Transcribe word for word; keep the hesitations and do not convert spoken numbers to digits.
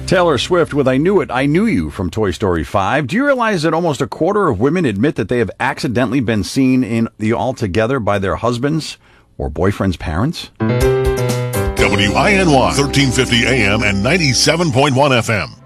Taylor Swift with I Knew It, I Knew You from Toy Story five. Do you realize that almost a quarter of women admit that they have accidentally been seen in the All Together by their husbands or boyfriend's parents? W I N Y, thirteen fifty A M and ninety-seven point one F M.